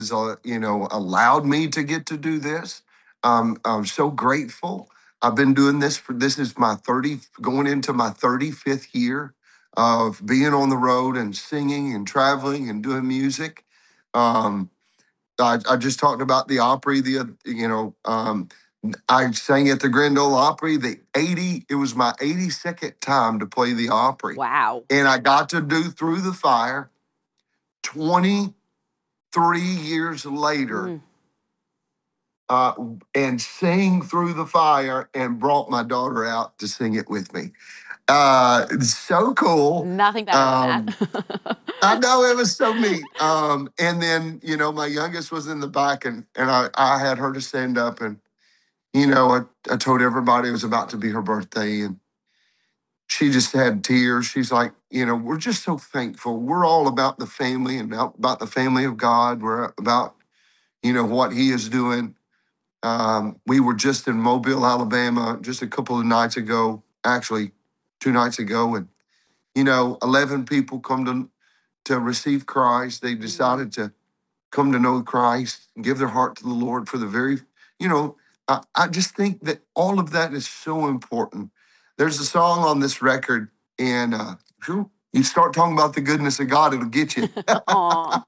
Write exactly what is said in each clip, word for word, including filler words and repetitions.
uh, you know, allowed me to get to do this. Um, I'm so grateful. I've been doing this for, this is my thirty, going into my thirty-fifth year of being on the road and singing and traveling and doing music. Um, I, I just talked about the Opry, the, oth- you know, um, I sang at the Grand Ole Opry, the eighty, it was my eighty-second time to play the Opry. Wow. And I got to do Through the Fire twenty-three years later. Mm. Uh, and sing Through the Fire and brought my daughter out to sing it with me. Uh, it's so cool. Nothing better Um, than that. I know, it was so neat. Um, and then, you know, my youngest was in the back, and, and I, I had her to stand up, and, you know, I, I told everybody it was about to be her birthday, and she just had tears. She's like, you know, we're just so thankful. We're all about the family and about the family of God. We're about, you know, what he is doing. Um, we were just in Mobile, Alabama, just a couple of nights ago, actually two nights ago, and you know, eleven people come to to receive Christ. They decided to come to know Christ and give their heart to the Lord for the very, you know, I, I just think that all of that is so important. There's a song on this record, and uh, whew, you start talking about the goodness of God, it'll get you. Aw.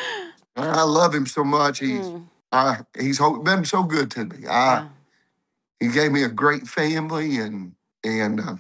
I love him so much. He's Mm. I, he's ho- been so good to me. I, Yeah. He gave me a great family, and and uh,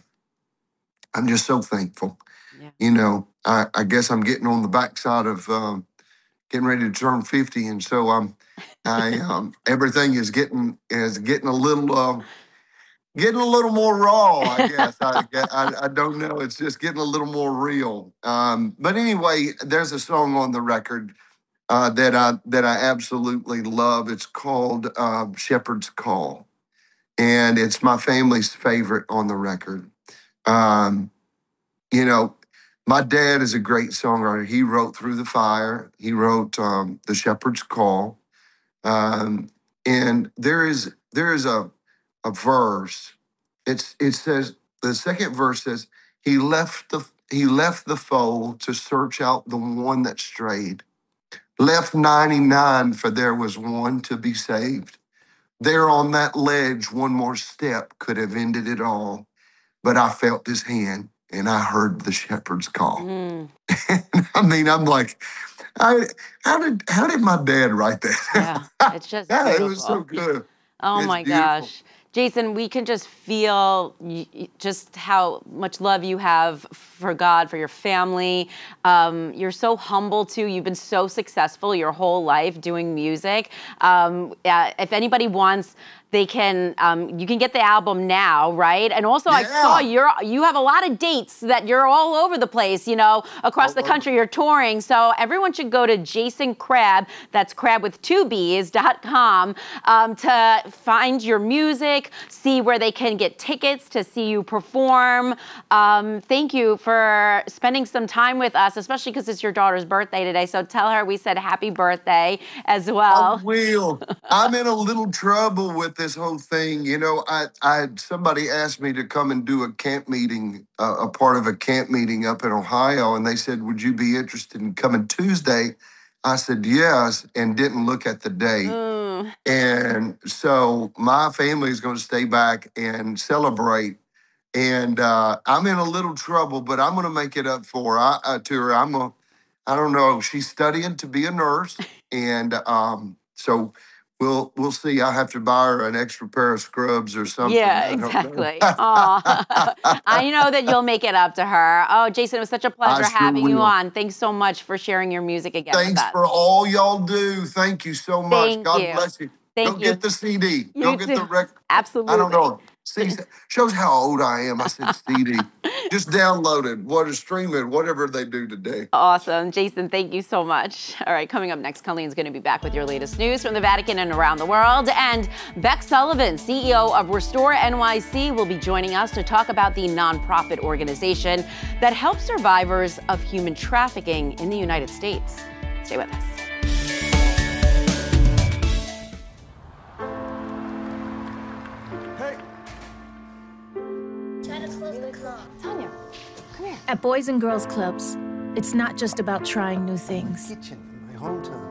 I'm just so thankful. Yeah. You know, I, I guess I'm getting on the backside of um, getting ready to turn fifty, and so I'm I um, everything is getting is getting a little uh, getting a little more raw. I guess I, I I don't know. It's just getting a little more real. Um, but anyway, there's a song on the record uh, that I that I absolutely love. It's called uh, "Shepherd's Call," and it's my family's favorite on the record. Um, you know, my dad is a great songwriter. He wrote "Through the Fire." He wrote um, "The Shepherd's Call," um, and there is there is a a verse. It's it says the second verse says he left the he left the fold to search out the one that strayed. Left ninety-nine for there was one to be saved. There on that ledge, one more step could have ended it all. But I felt his hand and I heard the shepherd's call. Mm. I mean, I'm like, I, how did how did my dad write that? Yeah, it's just Yeah, beautiful. it was so good. Oh It's my beautiful. gosh. Jason, we can just feel y- y- just how much love you have for God, for your family. Um, you're so humble too. You've been so successful your whole life doing music. Um, uh, if anybody wants, they can. Um, you can get the album now, right? And also, I saw Yeah. you're you have a lot of dates that you're all over the place. You know, across All the over. country, you're touring. So everyone should go to Jason Crabb. That's Crabb with two B's dot com um, to find your music, see where they can get tickets to see you perform. Um, thank you for spending some time with us, especially because it's your daughter's birthday today. So tell her we said happy birthday as I well. will. I'm in a little trouble with this whole thing. You know, I, I somebody asked me to come and do a camp meeting, uh, a part of a camp meeting up in Ohio, and they said, "Would you be interested in coming Tuesday?" I said yes, and didn't look at the date. Mm. And so my family is going to stay back and celebrate. And uh, I'm in a little trouble, but I'm going to make it up for her. I, uh, to her. I'm a, I don't know. She's studying to be a nurse, and um, so we'll we'll see. I have to buy her an extra pair of scrubs or something. Yeah, I don't know. exactly. Aw. I know that you'll make it up to her. Oh, Jason, it was such a I pleasure sure having you will. on. Thanks so much for sharing your music again with Thanks us. for all y'all do. Thank you so much. Thank God you. bless you. Go Thank get you. the C D. You Go get the too. record. Absolutely. I don't know. See, shows how old I am. I said C D. Just download it, what stream it, whatever they do today. Awesome. Jason, thank you so much. All right, coming up next, Colleen's going to be back with your latest news from the Vatican and around the world. And Beck Sullivan, C E O of Restore N Y C, will be joining us to talk about the nonprofit organization that helps survivors of human trafficking in the United States. Stay with us. Tanya, come here. At Boys and Girls Clubs, it's not just about trying new things. Kitchen in my hometown.